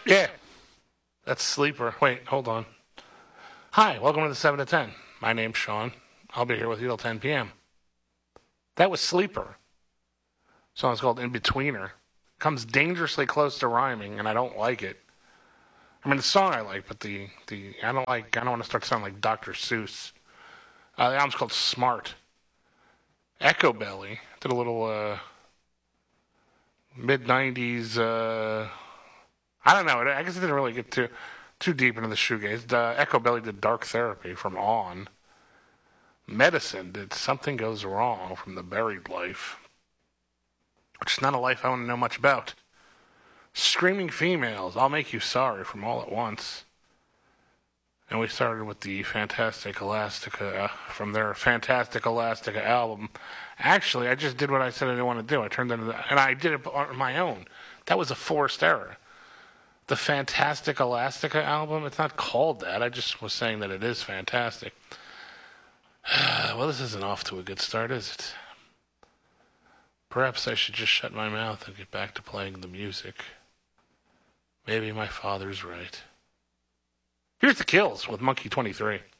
Yeah, that's Sleeper. Wait, hold on. Hi, welcome to the 7 to 10. My name's Sean. I'll be here with you till 10 p.m. That was Sleeper. Song's called In Betweener. Comes dangerously close to rhyming, and I don't like it. I mean, the song I like, but the I don't like. I don't want to start sounding like Dr. Seuss. The album's called Smart. Echo Belly did a little mid '90s. I don't know. I guess it didn't really get too deep into the shoegaze. Echo Belly did Dark Therapy from On. Medicine did Something Goes Wrong from The Buried Life, which is not a life I want to know much about. Screaming Females, I'll Make You Sorry from All at Once. And we started with the Fantastic Elastica from their Fantastic Elastica album. Actually, I just did what I said I didn't want to do. I turned into and I did it on my own. That was a forced error. The Fantastic Elastica album, it's not called that. I just was saying that it is fantastic. Well, this isn't off to a good start, is it? Perhaps I should just shut my mouth and get back to playing the music. Maybe my father's right. Here's the Kills with Monkey 23.